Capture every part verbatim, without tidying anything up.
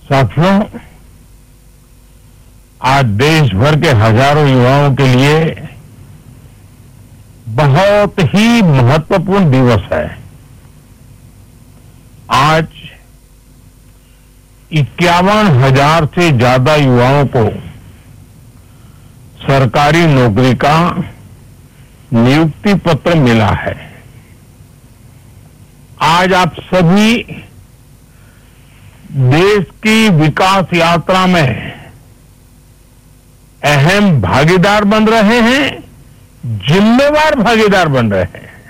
साथियों, आज देश भर के हजारों युवाओं के लिए बहुत ही महत्वपूर्ण दिवस है। आज इक्यावन हजार से ज्यादा युवाओं को सरकारी नौकरी का नियुक्ति पत्र मिला है। आज आप सभी देश की विकास यात्रा में अहम भागीदार बन रहे हैं, जिम्मेवार भागीदार बन रहे हैं।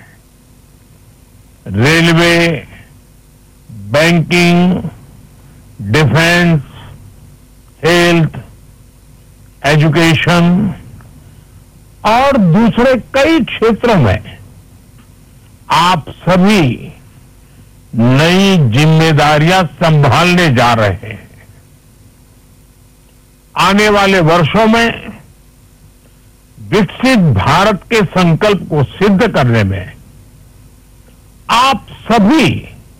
Railway, banking, defence, health, education और दूसरे कई क्षेत्रों में आप सभी नई जिम्मेदारियां संभालने जा रहे हैं। आने वाले वर्षों में विकसित भारत के संकल्प को सिद्ध करने में आप सभी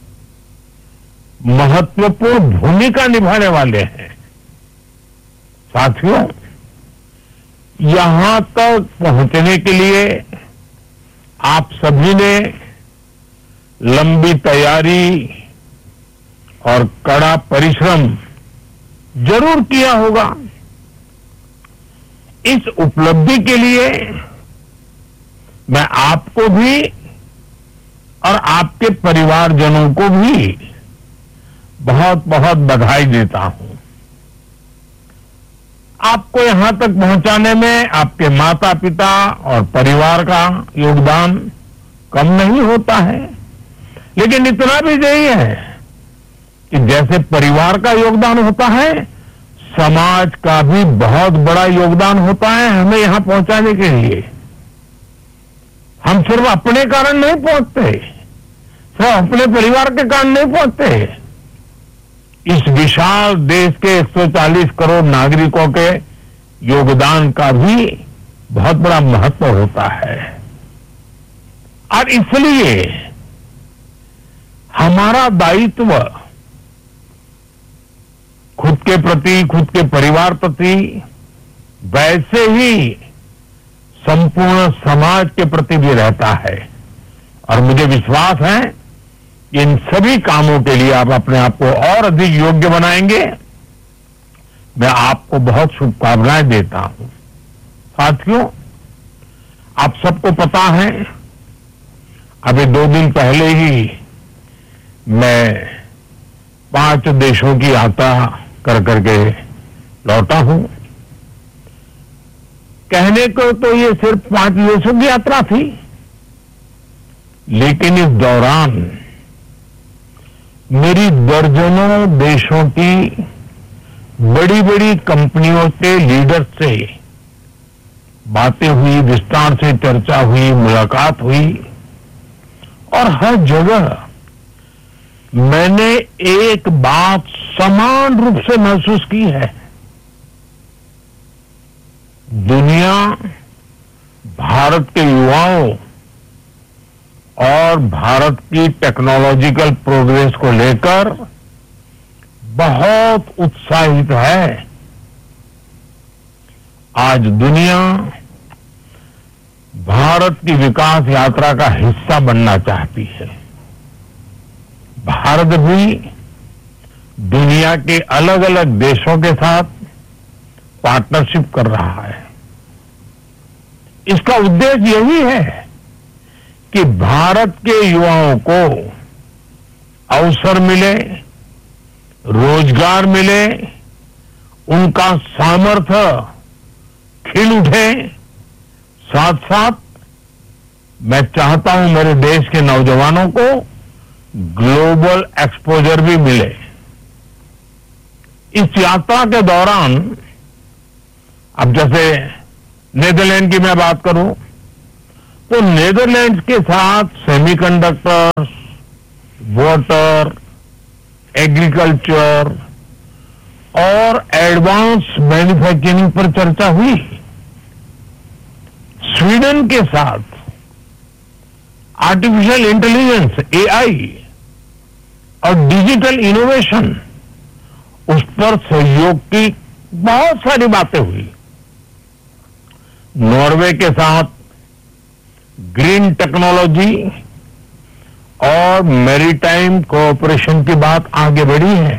महत्वपूर्ण भूमिका निभाने वाले हैं। साथियों, यहां तक पहुंचने के लिए आप सभी ने लंबी तैयारी और कड़ा परिश्रम जरूर किया होगा। इस उपलब्धि के लिए मैं आपको भी और आपके परिवारजनों को भी बहुत बहुत बधाई देता हूं। आपको यहां तक पहुंचाने में आपके माता पिता और परिवार का योगदान कम नहीं होता है, लेकिन इतना भी यही है कि जैसे परिवार का योगदान होता है, समाज का भी बहुत बड़ा योगदान होता है हमें यहां पहुंचाने के लिए। हम सिर्फ अपने कारण नहीं पहुंचते, सिर्फ अपने परिवार के कारण नहीं पहुंचते। इस विशाल देश के एक सौ चालीस करोड़ नागरिकों के योगदान का भी बहुत बड़ा महत्व होता है। और इसलिए हमारा दायित्व खुद के प्रति, खुद के परिवार प्रति, वैसे ही संपूर्ण समाज के प्रति भी रहता है। और मुझे विश्वास है कि इन सभी कामों के लिए आप अपने आप को और अधिक योग्य बनाएंगे। मैं आपको बहुत शुभकामनाएं देता हूं। साथियों, आप सबको पता है, अभी दो दिन पहले ही मैं पांच देशों की यात्रा कर करके लौटा हूं। कहने को तो ये सिर्फ पांच देशों की यात्रा थी, लेकिन इस दौरान मेरी दर्जनों देशों की बड़ी बड़ी कंपनियों के लीडर से बातें हुई, विस्तार से चर्चा हुई, मुलाकात हुई। और हर जगह मैंने एक बात समान रूप से महसूस की है। दुनिया भारत के युवाओं और भारत की टेक्नोलॉजिकल प्रोग्रेस को लेकर बहुत उत्साहित है। आज दुनिया भारत की विकास यात्रा का हिस्सा बनना चाहती है। भारत भी दुनिया के अलग अलग देशों के साथ पार्टनरशिप कर रहा है। इसका उद्देश्य यही है कि भारत के युवाओं को अवसर मिले, रोजगार मिले, उनका सामर्थ्य खिल उठे। साथ साथ मैं चाहता हूं मेरे देश के नौजवानों को ग्लोबल एक्सपोजर भी मिले। इस यात्रा के दौरान, अब जैसे नेदरलैंड की मैं बात करूं, तो नेदरलैंड के साथ सेमीकंडक्टर्स, वाटर, एग्रीकल्चर और एडवांस मैन्युफैक्चरिंग पर चर्चा हुई। स्वीडन के साथ आर्टिफिशियल इंटेलिजेंस, ए आई और डिजिटल इनोवेशन उस पर सहयोग की बहुत सारी बातें हुई। नॉर्वे के साथ ग्रीन टेक्नोलॉजी और मैरीटाइम कोऑपरेशन की बात आगे बढ़ी है।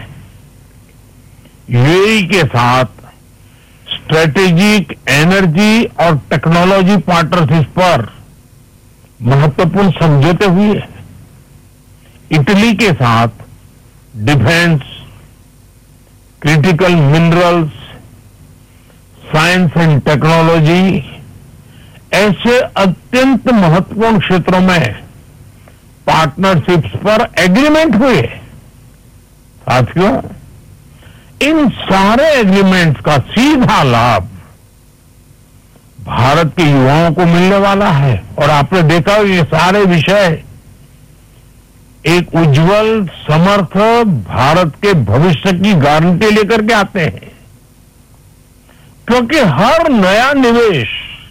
यूएई के साथ स्ट्रेटेजिक एनर्जी और टेक्नोलॉजी पार्टनरशिप पर महत्वपूर्ण समझौते हुए। इटली के साथ defence, critical minerals, science and technology ऐसे अत्यंत महत्वपूर्ण क्षेत्रों में पार्टनरशिप्स पर एग्रीमेंट हुए। साथियों, इन सारे एग्रीमेंट्स का सीधा लाभ भारत के युवाओं को मिलने वाला है। और आपने देखा ये सारे विषय एक उज्जवल, समर्थ भारत के भविष्य की गारंटी लेकर के आते हैं, क्योंकि हर नया निवेश,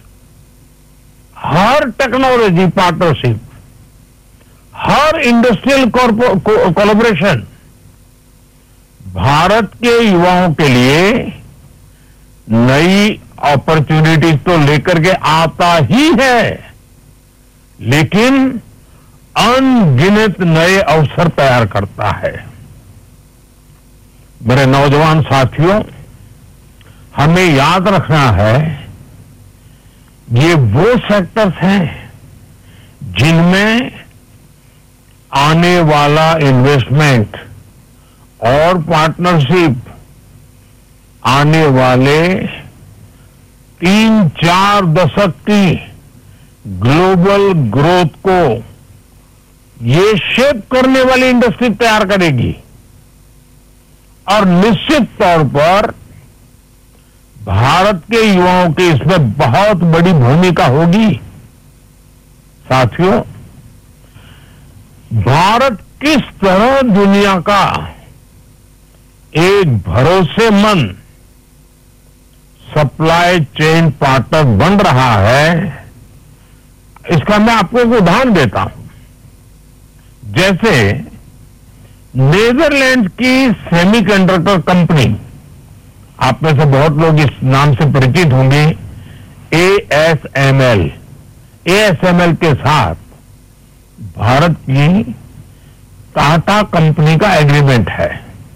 हर टेक्नोलॉजी पार्टनरशिप, हर इंडस्ट्रियल कोलैबोरेशन भारत के युवाओं के लिए नई अपॉर्चुनिटीज तो लेकर के आता ही है, लेकिन अनगिनत नए अवसर तैयार करता है। मेरे नौजवान साथियों, हमें याद रखना है ये वो सेक्टर्स हैं जिनमें आने वाला इन्वेस्टमेंट और पार्टनरशिप आने वाले तीन चार दशक की ग्लोबल ग्रोथ को ये शेप करने वाली इंडस्ट्री तैयार करेगी। और निश्चित तौर पर भारत के युवाओं की इसमें बहुत बड़ी भूमिका होगी। साथियों, भारत किस तरह दुनिया का एक भरोसेमंद सप्लाई चेन पार्टनर बन रहा है, इसका मैं आपको एक उदाहरण देता हूं। जैसे नीदरलैंड की सेमीकंडक्टर कंपनी, आप में से बहुत लोग इस नाम से परिचित होंगे, A S M L. A S M L के साथ भारत की टाटा कंपनी का एग्रीमेंट है।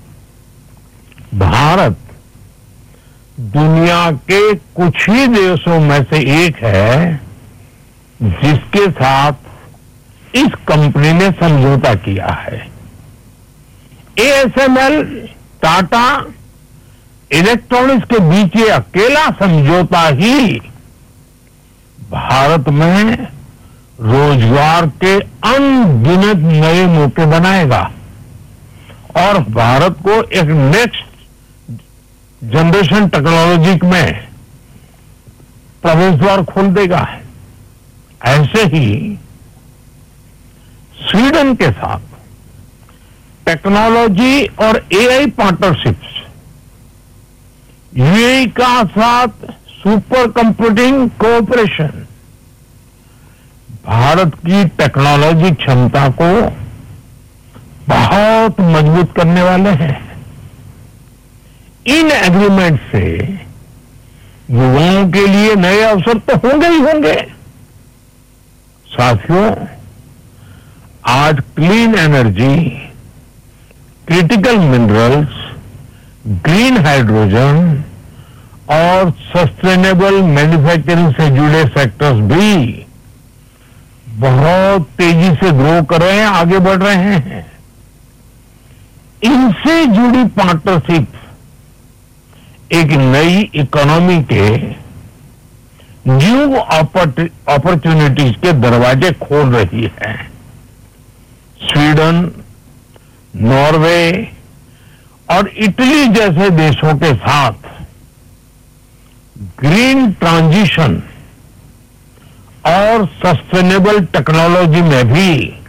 भारत दुनिया के कुछ ही देशों में से एक है जिसके साथ इस कंपनी ने समझौता किया है। A S M L, Tata, electronics के बीच ये अकेला समझौता ही भारत में रोजगार के अनगिनत नए मौके बनाएगा और भारत को एक नेक्स्ट जनरेशन टेक्नोलॉजी में प्रवेश द्वार खोल देगा। ऐसे ही स्वीडन के साथ टेक्नोलॉजी और ए आई पार्टनरशिप्स, यूएई का साथ सुपर कंप्यूटिंग कोऑपरेशन भारत की टेक्नोलॉजी क्षमता को बहुत मजबूत करने वाले हैं। इन एग्रीमेंट से युवाओं के लिए नए अवसर तो होंगे ही होंगे। साथियों, आज clean energy, critical minerals, green hydrogen और सस्टेनेबल मैन्युफैक्चरिंग से जुड़े सेक्टर्स भी बहुत तेजी से ग्रो कर रहे हैं, आगे बढ़ रहे हैं। इनसे जुड़ी पार्टनरशिप एक नई इकोनॉमी के न्यू अपॉर्चुनिटीज के दरवाजे खोल रही है। स्वीडन, नॉर्वे और इटली जैसे देशों के साथ ग्रीन ट्रांजिशन और सस्टेनेबल टेक्नोलॉजी में भी